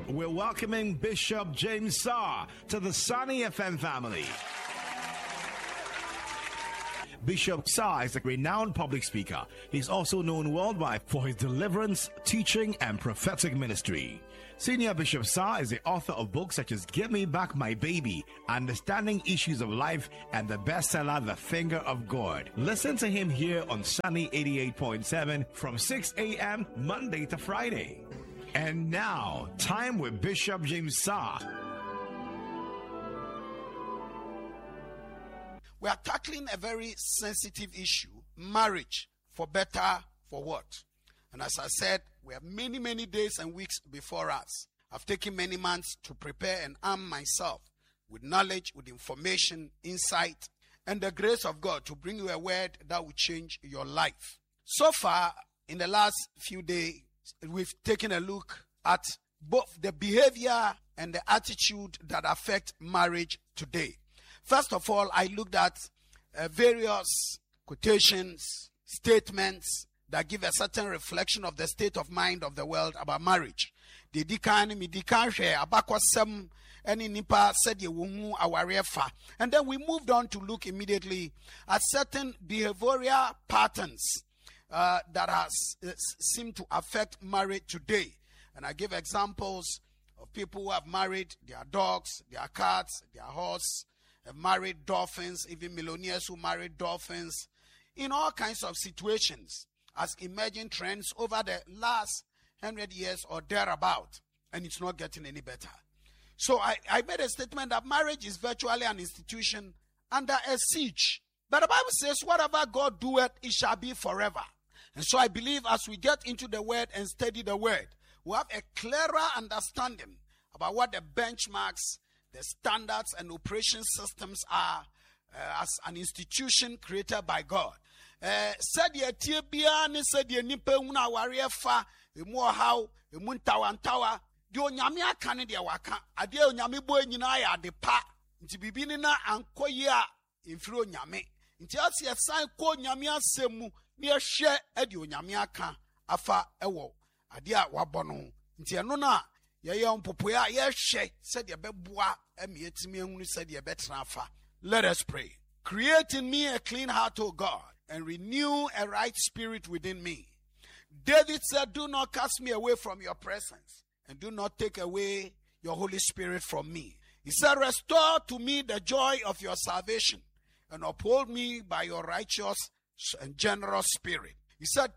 we're welcoming Bishop James Saar to the Sunny FM family. Bishop Saar is a renowned public speaker. He's also known worldwide for his deliverance, teaching, and prophetic ministry. Senior Bishop Saar is the author of books such as Give Me Back My Baby, Understanding Issues of Life, and the bestseller The Finger of God. Listen to him here on Sunny 88.7 from 6 a.m. Monday to Friday. And now, time with Bishop James Saar. We are tackling a very sensitive issue, marriage, for better, for what? And as I said, we have many, many days and weeks before us. I've taken many months to prepare and arm myself with knowledge, with information, insight, and the grace of God to bring you a word that will change your life. So far, in the last few days, we've taken a look at both the behavior and the attitude that affect marriage today. First of all, I looked at various quotations, statements that give a certain reflection of the state of mind of the world about marriage. And then we moved on to look immediately at certain behavioral patterns that seem to affect marriage today. And I give examples of people who have married their dogs, their cats, their horse, have married dolphins, even millionaires who married dolphins, in all kinds of situations as emerging trends over the last 100 years or thereabout, and it's not getting any better. So I made a statement that marriage is virtually an institution under a siege. But the Bible says, whatever God doeth, it shall be forever. And so I believe as we get into the word and study the word, we'll have a clearer understanding about what the benchmarks, the standards and operation systems are as an institution created by God. Said ye tibia ni said ye nipa una warrior fa emu how emu ntawa di onyame aka ne de waka ade onyame bo nyina ya de pa nti bibini na ankoye a emfiri onyame nti ase san ko onyame asemu ne ehwe ade onyame aka afa ewo ade a wabono nti eno na ye mpopoya ye hwe said ye beboa emietimi ehunu said ye betra afa. Let us pray. Create in me a clean heart, O God, and renew a right spirit within me. David said, do not cast me away from your presence, and do not take away your Holy Spirit from me. He said, restore to me the joy of your salvation, and uphold me by your righteous and generous spirit. He said,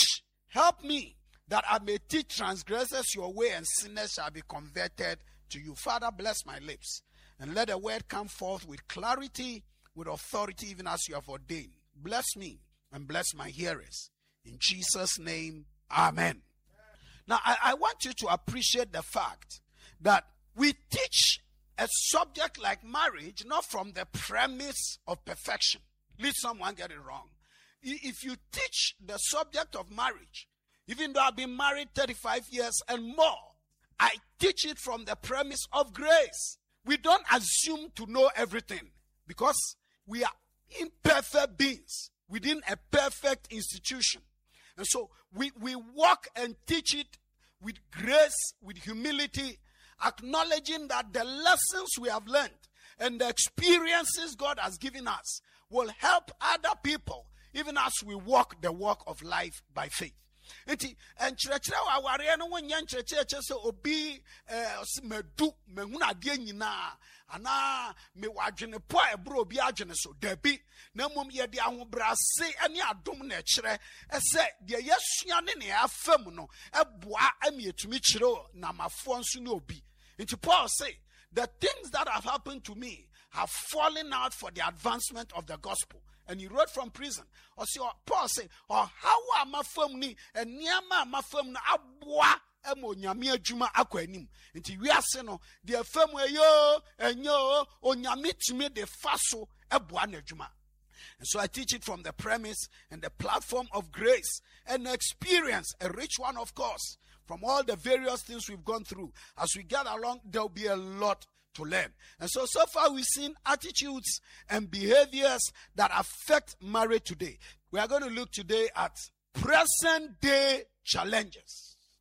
help me, that I may teach transgressors your way, and sinners shall be converted to you. Father, bless my lips, and let the word come forth with clarity, with authority, even as you have ordained. Bless me and bless my hearers. In Jesus' name, amen. Now, I want you to appreciate the fact that we teach a subject like marriage not from the premise of perfection. Lest someone get it wrong. If you teach the subject of marriage, even though I've been married 35 years and more, I teach it from the premise of grace. We don't assume to know everything because we are imperfect beings within a perfect institution. And so we walk and teach it with grace, with humility, acknowledging that the lessons we have learned and the experiences God has given us will help other people even as we walk the walk of life by faith. Enti enkyerɛkyerɛ aware no wonyɛ nkyerɛkyerɛ sɛ obi medu mehuna ade nyinaa ana me wadwene po a ebro obi adwene so dabi na mom ye de ahobrase ane adom na kyerɛ ɛsɛ de yesua ne ne afam no eboa amietumi kyerɛ na mafo nso ne obi. Enti Paul say the things that have happened to me have fallen out for the advancement of the gospel. And he wrote from prison. Or so Paul said, how am I from ni? And Niama ma from na abwa emo nyame adwuma akọ anim. Nti wi ase no de afam yo enyo onyame timi de faso eboa na adwuma. And so I teach it from the premise and the platform of grace and experience, a rich one of course, from all the various things we've gone through. As we get along, there'll be a lot to learn. And so far we've seen attitudes and behaviors that affect marriage today. We are going to look today at present day challenges.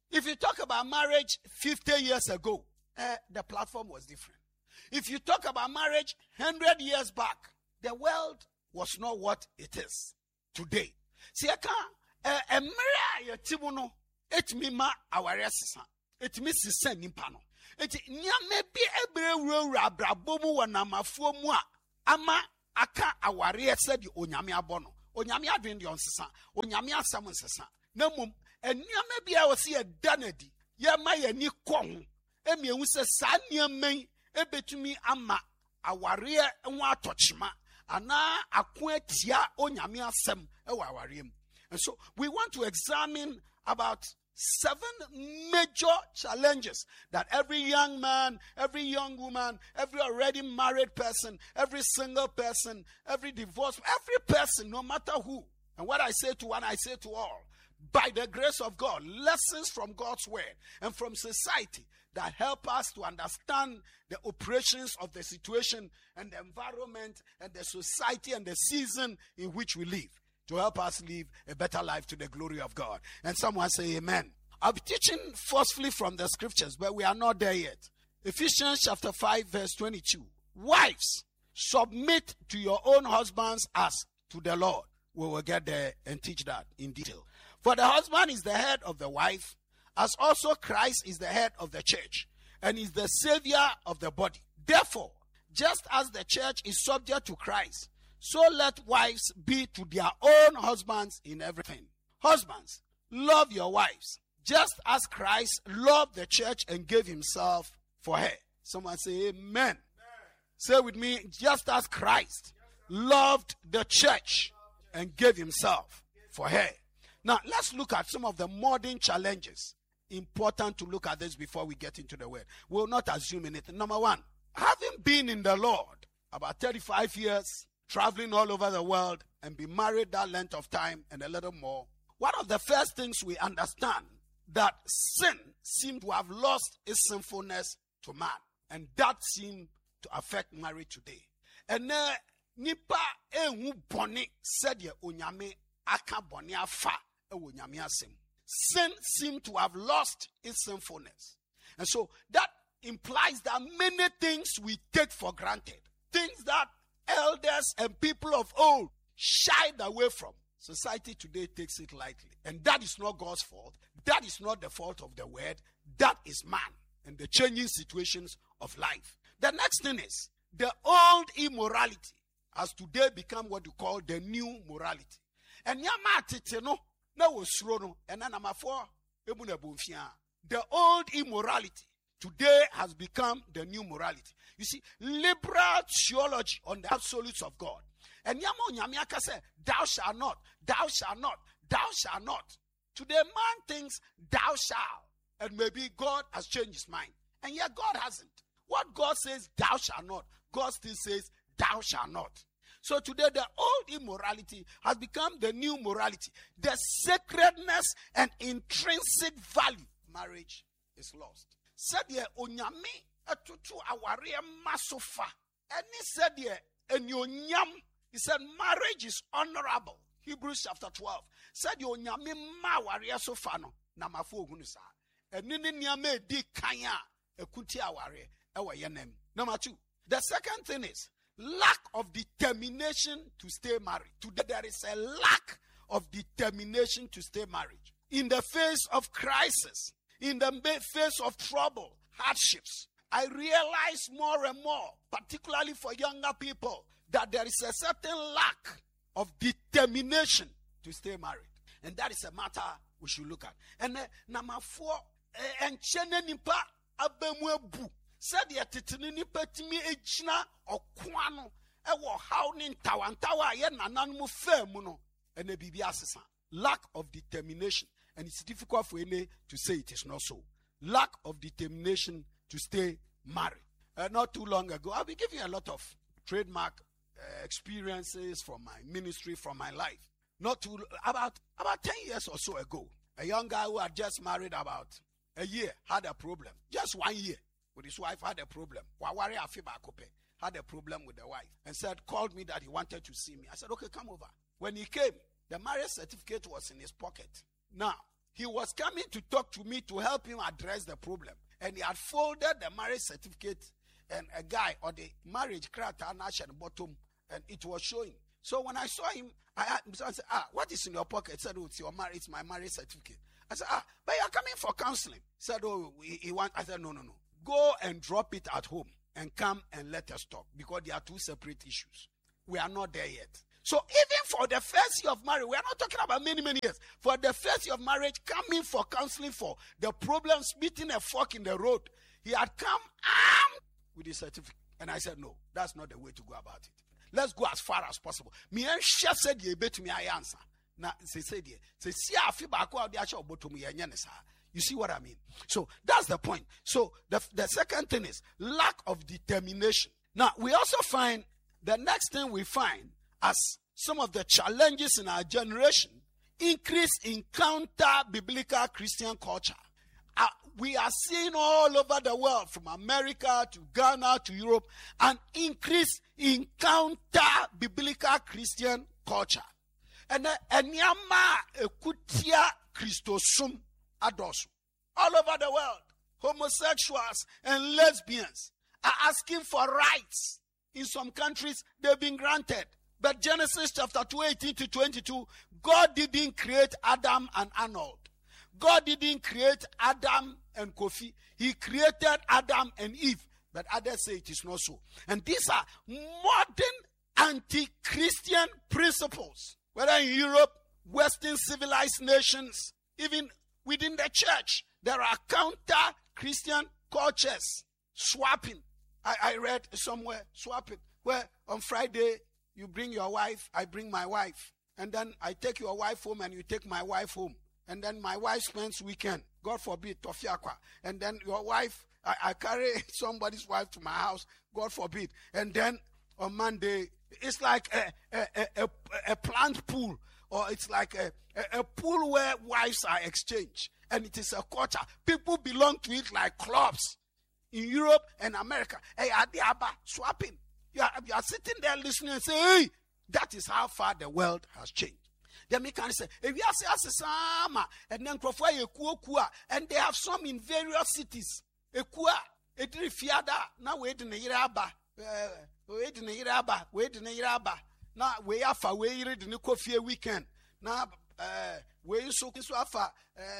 If you talk about marriage 50 years ago, the platform was different. If you talk about marriage 100 years back, the world was not what it is today. See, I can't, a mirror, Tibuno, it me ma aware sisa. It misses send impano. It nyame bi ebre rabrabomu wanamafuo mu a ama aka aware said onyame abono. Onyame adwen de onsesa. Onyame asam nsesa. Na mum enyame bi a wose ye danadi. Ye ma ye ni kon. Emiehu se sa nyame ebetumi ama aware nwa atochima ana akoatia onyame asem e wa aware mu. And so we want to examine about 7 major challenges that every young man, every young woman, every already married person, every single person, every divorced, every person, no matter who. And what I say to one, I say to all. By the grace of God, lessons from God's word and from society that help us to understand the operations of the situation and the environment and the society and the season in which we live, to help us live a better life to the glory of God. And someone say amen. I'll be teaching forcefully from the scriptures, but we are not there yet. Ephesians chapter 5 verse 22. Wives, submit to your own husbands as to the Lord. We will get there and teach that in detail. For the husband is the head of the wife, as also Christ is the head of the church, and is the savior of the body. Therefore, just as the church is subject to Christ, so let wives be to their own husbands in everything. Husbands, love your wives, just as Christ loved the church and gave himself for her. Someone say amen. Amen. Say with me, just as Christ loved the church and gave himself for her. Now, let's look at some of the modern challenges. Important to look at this before we get into the word. We'll not assume anything. Number one, having been in the Lord about 35 years, traveling all over the world, and be married that length of time and a little more, one of the first things we understand that sin seemed to have lost its sinfulness to man, and that seemed to affect marriage today. And nipa ehu boni said ye onyame aka boni afa e onyame asem. Sin seemed to have lost its sinfulness, and so that implies that many things we take for granted, things that elders and people of old shied away from, society today takes it lightly. And that is not God's fault. That is not the fault of the word. That is man and the changing situations of life. The next thing is the old immorality has today become what you call the new morality. And the old immorality today has become the new morality. You see, liberal theology on the absolutes of God. And Nyamiaka said, thou shalt not, thou shalt not, thou shalt not. Today man thinks thou shalt. And maybe God has changed his mind. And yet God hasn't. What God says, thou shalt not, God still says, thou shalt not. So today the old immorality has become the new morality. The sacredness and intrinsic value of marriage is lost. Said ye onyame atutu aware masofa. And he said ye enyonyam. He said marriage is honorable. Hebrews chapter 12. Said ye onyame ma aware sofa no na mafo ohunu sa. Enini nyame di kanya ekuti aware ewa yenem. Number 2. The second thing is lack of determination to stay married. Today there is a lack of determination to stay married. In the face of crisis, in the face of trouble, hardships, I realize more and more, particularly for younger people, that there is a certain lack of determination to stay married. And that is a matter we should look at. And number 4, and nipa abemwebu said the titini nipa timi ejina okwano ewo how ni ntawantawa ye nananmu femu no ene bibi asesa. Lack of determination, and it's difficult for any to say it is not so. Lack of determination to stay married. Not too long ago, I'll be giving a lot of trademark experiences from my ministry, from my life. About 10 years or so ago, a young guy who had just married about a year had a problem. Just 1 year with his wife had a problem. Had a problem with the wife and called me that he wanted to see me. I said, okay, come over. When he came, the marriage certificate was in his pocket. Now, he was coming to talk to me to help him address the problem. And he had folded the marriage certificate and a guy or the marriage crata and bottom, and it was showing. So when I saw him, I said, what is in your pocket? He said, oh, it's my marriage certificate. I said, but you're coming for counseling. He said, oh, he want. I said, no. Go and drop it at home and come and let us talk, because they are two separate issues. We are not there yet. So even for the first year of marriage, we are not talking about many years. For the first year of marriage, coming for counseling for the problems, meeting a fork in the road, he had come armed with his certificate. And I said, no, that's not the way to go about it. Let's go as far as possible. Me and chef said, "You bet me I answer." Now, they said, you see what I mean? So that's the point. So the second thing is lack of determination. Now, we also find the next thing we find as some of the challenges in our generation, increase in counter-biblical Christian culture. We are seeing all over the world, from America to Ghana to Europe, an increase in counter-biblical Christian culture. And enyama ekutia Christosum adosu. All over the world, homosexuals and lesbians are asking for rights. In some countries, they've been granted. But Genesis chapter 2:18 to 22, God didn't create Adam and Arnold. God didn't create Adam and Kofi. He created Adam and Eve. But others say it is not so. And these are modern anti-Christian principles. Whether in Europe, Western civilized nations, even within the church, there are counter-Christian cultures swapping. I read somewhere, swapping, where on Friday, you bring your wife, I bring my wife. And then I take your wife home and you take my wife home. And then my wife spends weekend, God forbid, Tofiakwa. And then your wife, I carry somebody's wife to my house, God forbid. And then on Monday, it's like a plant pool, or it's like a pool where wives are exchanged. And it is a culture. People belong to it like clubs in Europe and America. Hey, Adiaba, swapping. You are sitting there listening and say, hey, that is how far the world has changed. Then we can say, if you say sama, and then and they have some in various cities. Ekua, edri fiada, now wait in the Iraba, wait in the Iraba, now we have a way in the coffee weekend. Now, we so afa,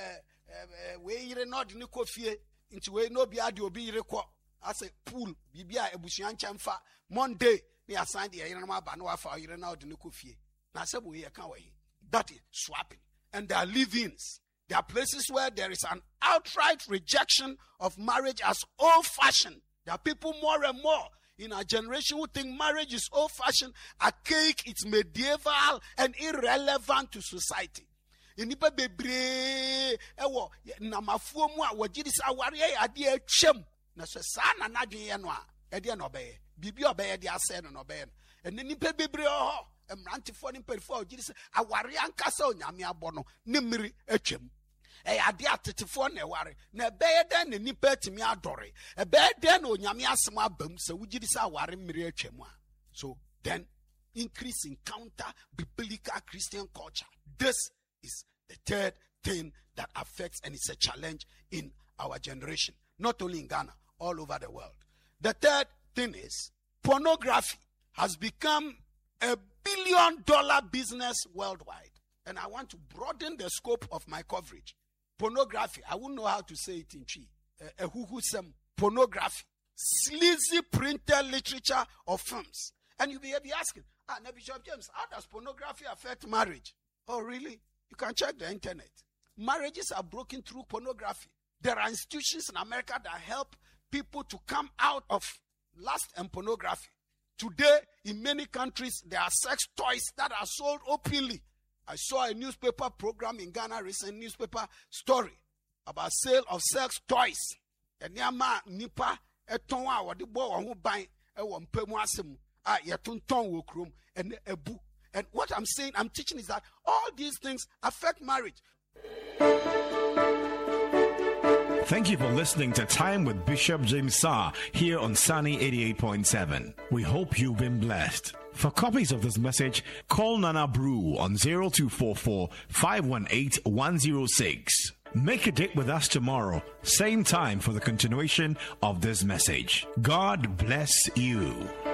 we not in the coffee, into way no biadi obi record. I say pool, bibia ebusian chamfa, Monday, they assigned the Irama Banua for Irena de Nukufi. Now, say we can't wait. That is swapping. And there are live-ins. There are places where there is an outright rejection of marriage as old-fashioned. There are people more and more in our generation who think marriage is old-fashioned, archaic, it's medieval, and irrelevant to society. Inipa bebre ewo na mafuo mu a wogidi sa ware ade atwam na so sa na nadwen no a ede na obeye bibi obeye de ase no obeye ene nipa bebre ho emrantifo ni perifo ogidi sa aware ankasa onyame abo no ne mmiri atwam ade atetefo na eware na ebeye den na nipa atimi adore ebeye den na onyame asem abam sa wogidi sa aware mmiri atwam a. So then increase in counter biblical Christian culture. This is the third thing that affects, and it's a challenge in our generation, not only in Ghana, all over the world. The third thing is pornography has become $1 billion business worldwide. And I want to broaden the scope of my coverage. Pornography, I wouldn't know how to say it in Chi. Pornography, sleazy printed literature or films. And you'll be asking, now Bishop James, how does pornography affect marriage? Oh, really? You can check the internet. Marriages are broken through pornography. There are institutions in America that help people to come out of lust and pornography. Today, in many countries, there are sex toys that are sold openly. I saw a newspaper program in Ghana, recent newspaper story about sale of sex toys. And yama nipa etonwa wadi bo won ban e wo mpemu asem a yetonton wo krom and ebu. And what I'm saying, I'm teaching is that all these things affect marriage. Thank you for listening to Time with Bishop James Saar here on Sunny 88.7. We hope you've been blessed. For copies of this message, call Nana Brew on 0244 518 106. Make a date with us tomorrow, same time, for the continuation of this message. God bless you.